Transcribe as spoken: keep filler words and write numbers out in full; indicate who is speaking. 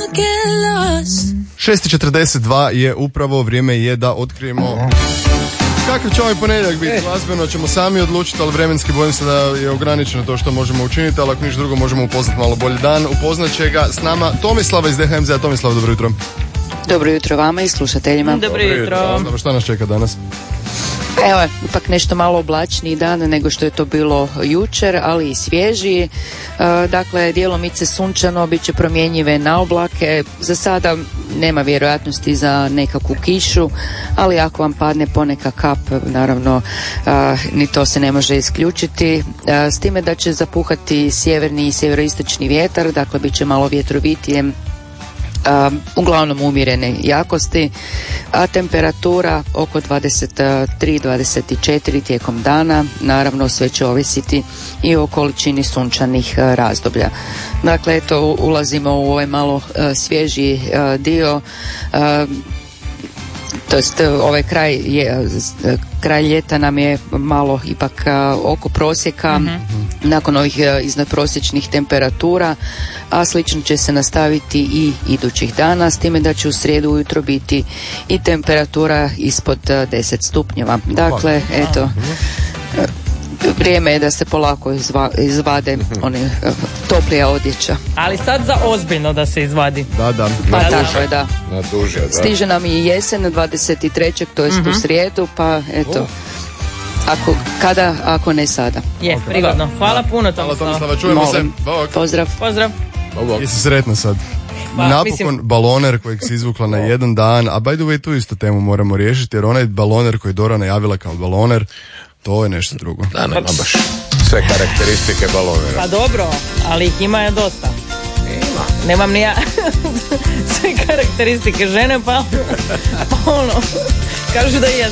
Speaker 1: šest i četrdeset dva je upravo vrijeme je da otkrijemo kakav će ovaj ponedjeljak biti. Glazbeno ćemo sami odlučiti, ali vremenski bojim se da je ograničeno to što možemo učiniti, ali ako niš drugo možemo upoznati malo bolji dan. Upoznat će ga s nama Tomislava iz D H M Z. Tomislava, dobro jutro.
Speaker 2: Dobro jutro vama i slušateljima.
Speaker 3: Dobro jutro.
Speaker 1: Dobro, šta nas čeka danas?
Speaker 2: Evo, ipak nešto malo oblačniji dan nego što je to bilo jučer, ali i svježiji. E, dakle, djelomice sunčano, bit će promjenjive na oblake. Za sada nema vjerojatnosti za nekakvu kišu, ali ako vam padne poneka kap, naravno, e, ni to se ne može isključiti. E, s time da će zapuhati sjeverni i sjeveroistočni vjetar, dakle, bit će malo vjetrovitije. Uh, uglavnom umjerene jakosti, a temperatura oko dvadeset tri do dvadeset četiri tijekom dana. Naravno, sve će ovisiti i o količini sunčanih uh, razdoblja. Dakle, eto, ulazimo u ovaj malo uh, svježiji uh, dio, uh, to jest ovaj kraj je, kraj ljeta nam je malo ipak oko prosjeka, mm-hmm. nakon ovih iznadprosječnih temperatura, a slično će se nastaviti i idućih dana, s time da će u srijedu ujutro biti i temperatura ispod deset stupnjeva. Dakle, eto, vrijeme je da se polako izva, izvade one uh, toplija odjeća.
Speaker 3: Ali sad za ozbiljno da se izvadi.
Speaker 1: Da, da.
Speaker 2: Pa tako je, da.
Speaker 4: Na duže, da.
Speaker 2: Stiže nam i jesen dvadeset trećeg to jest mm-hmm. u srijedu, pa eto. Oh. Ako, kada, ako ne sada.
Speaker 3: Je, prigodno. Hvala da. puno, Tomislava.
Speaker 1: Hvala, Tomislava, čujemo
Speaker 2: Molim.
Speaker 1: se. Bog.
Speaker 2: Pozdrav.
Speaker 3: Pozdrav.
Speaker 1: Bog. Jesi sretna sad?
Speaker 3: Pa,
Speaker 1: Napokon
Speaker 3: mislim...
Speaker 1: baloner kojeg si izvukla na jedan dan, a by the way tu isto temu moramo riješiti, jer onaj baloner koji je Dora najavila kao baloner, to je nešto drugo.
Speaker 4: Da, nema baš sve karakteristike balonera.
Speaker 3: Pa dobro, ali ih ima je dosta.
Speaker 4: Ima.
Speaker 3: Nemam ni ja sve karakteristike žene, pa, pa ono, kažu da jesu.